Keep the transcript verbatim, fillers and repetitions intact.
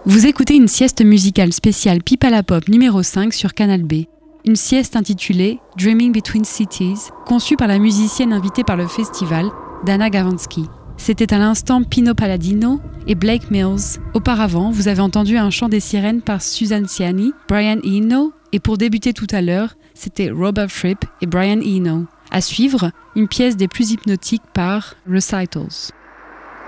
Vous écoutez une sieste musicale spéciale Pipe à la Pop numéro cinq sur Canal B. Une sieste intitulée Dreaming Between Cities, conçue par la musicienne invitée par le festival, Dana Gawronski. C'était à l'instant Pino Palladino et Blake Mills. Auparavant, vous avez entendu un chant des sirènes par Suzanne Ciani, Brian Eno, et pour débuter tout à l'heure, c'était Robert Fripp et Brian Eno. À suivre, une pièce des plus hypnotiques par Recitals.